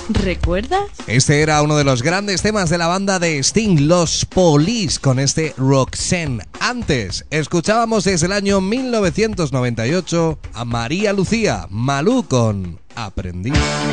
¿Recuerdas? Este era uno de los grandes temas de la banda de Sting, Los Police, con este Roxanne. Antes, escuchábamos desde el año 1998 a María Lucía, Malú con Aprendí.